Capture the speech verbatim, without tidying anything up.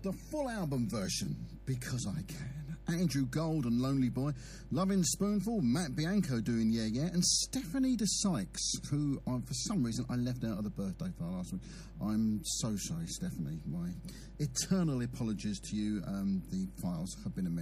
the full album version, Because I Can. Andrew Gold and Lonely Boy, Loving Spoonful, Matt Bianco doing Yeah Yeah, and Stephanie De Sykes, who, uh, for some reason, I left out of the birthday file last week. I'm so sorry, Stephanie. My eternal apologies to you. Um, the files have been a